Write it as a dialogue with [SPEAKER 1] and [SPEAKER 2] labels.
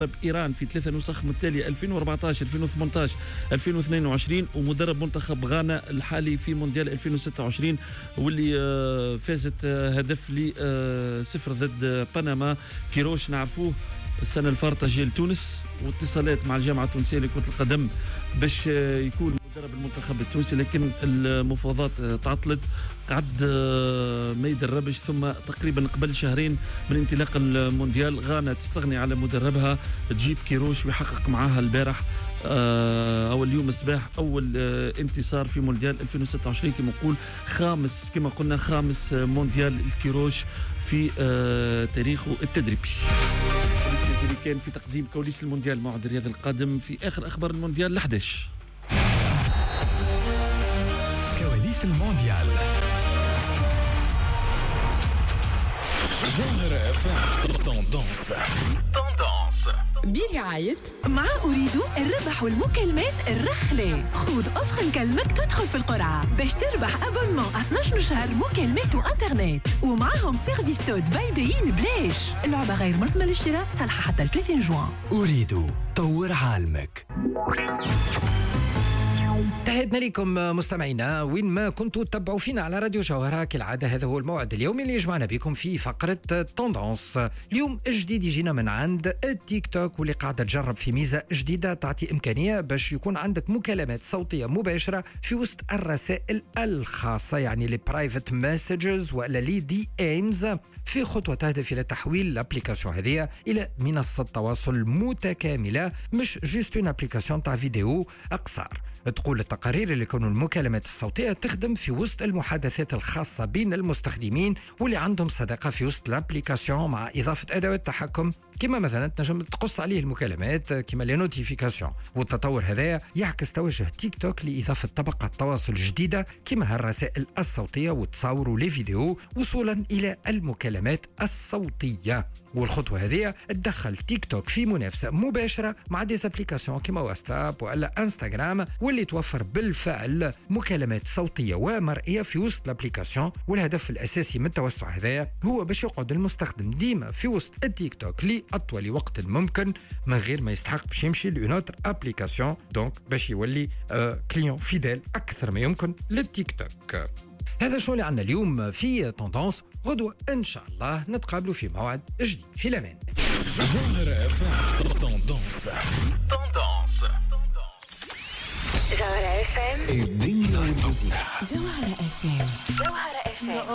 [SPEAKER 1] إيران في 3 نسخ متتالية 2014 2018 2022 ومدرب منتخب غانا الحالي في مونديال 2026 واللي فازت هدف ل 0 ضد بنما. كيروش نعرفوه السنة الفارطة جاء لتونس واتصالات مع الجامعة التونسية لكرة القدم باش يكون مدرب المنتخب التونسي، لكن المفاوضات تعطلت، قعد ما يدربش. ثم تقريبا قبل شهرين من انطلاق المونديال غانا تستغني على مدربها، تجيب كيروش ويحقق معاها البارح أو اليوم الصباح أول انتصار في مونديال 2026 كما نقول، كما قلنا خامس مونديال الكيروش في تاريخه التدريبي. اللي كان في تقديم كواليس المونديال الموعد الرياضي القادم في آخر أخبار المونديال 11.
[SPEAKER 2] كواليس المونديال
[SPEAKER 3] توندونس
[SPEAKER 4] برعاية مع أريد الربح والمكالمات الرخلة. خذ أفخم كلمك تدخل في القرعة باش تربح أبونمون 12 شهر مكالمات وإنترنت، ومعهم سيرفيس تود بايبين بلاش. اللعبة غير مرسمة للشراء، صالحة حتى 30 جوان.
[SPEAKER 2] أريد طور عالمك. تحياتنا لكم مستمعينا وين ما كنتوا تتبعوا فينا على راديو جوهرة. كالعادة هذا هو الموعد اليومي اللي يجمعنا بكم في فقرة توندونس. اليوم جديد يجينا من عند التيك توك، واللي قاعدة تجرب في ميزة جديدة تعطي إمكانية باش يكون عندك مكالمات صوتية مباشرة في وسط الرسائل الخاصة، يعني لي برايفت مسجز ولا لي دي ايمز، في خطوة تهدف إلى تحويل الابليكاسيون هذه إلى منصة تواصل متكاملة، مش جوست اون ابليكاسيون تاع فيديو أقصر. تقول التقارير اللي يكونوا المكالمات الصوتية تخدم في وسط المحادثات الخاصة بين المستخدمين واللي عندهم صداقة في وسط الابليكاسيون، مع إضافة أدوات تحكم كما مثلا تنجم تقص عليه المكالمات كما لي نوتيفيكاسيون. والتطور هذا يعكس توجه تيك توك لإضافة طبقة تواصل جديدة كما الرسائل الصوتية والتصاور ولي فيديو وصولا إلى المكالمات الصوتية. والخطوة هذه تدخل تيك توك في منافسة مباشرة مع ديز ابليكاسيون كما واتساب ولا انستغرام، واللي توفر بالفعل مكالمات صوتية ومرئية في وسط الابليكاسيون. والهدف الأساسي من التوسع هذا هو باش يقعد المستخدم ديما في وسط التيك توك لأطول وقت ممكن من غير ما يستحق باش يمشي لأونوتر ابليكاسيون، دونك باش يولي كليون فيديل أكثر ما يمكن للتيك توك. هذا شو اللي عنا اليوم في توندونس. غدوة إن شاء الله نتقابلوا في موعد جديد. في الأمان.
[SPEAKER 3] توندونس
[SPEAKER 4] جوهرة FM.
[SPEAKER 3] الدنيا والموسيقى.
[SPEAKER 4] جوهرة FM.